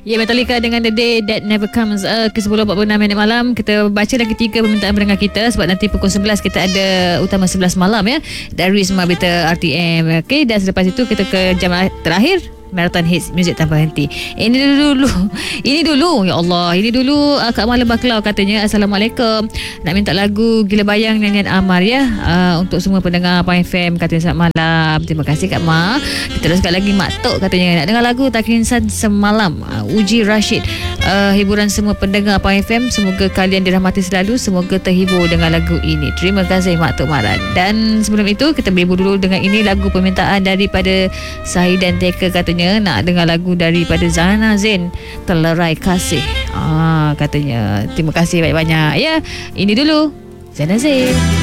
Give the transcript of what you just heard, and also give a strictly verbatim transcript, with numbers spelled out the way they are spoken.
Ya, Metallica dengan The Day That Never Comes. uh, Ke sepuluh empat puluh enam minit malam. Kita baca lagi tiga permintaan pendengar kita, sebab nanti pukul sebelas kita ada Utama sebelas malam ya, dari Wisma Berita R T M. Okay, dan selepas itu kita ke jam terakhir Marathon Hits Music Tanpa Henti. Ini dulu Ini dulu Ya Allah, ini dulu uh, Kak Malam Baklau katanya, Assalamualaikum, nak minta lagu Gila Bayang nyanyian Amar ya, uh, untuk semua pendengar Pine F M. Katanya selamat malam. Terima kasih Kak Ma. Kita teruskan lagi Mak Tok katanya nak dengar lagu Tak Insan Semalam, uh, Uji Rashid. uh, Hiburan semua pendengar Pine F M, semoga kalian dirahmati selalu, semoga terhibur dengan lagu ini. Terima kasih Mak Tok Maran. Dan sebelum itu kita berhibur dulu dengan ini, lagu permintaan daripada Sahid dan Teka. Katanya nak dengar lagu daripada Zana Zain, Telerai Kasih. Ah, katanya terima kasih banyak-banyak ya. Ini dulu Zana Zain.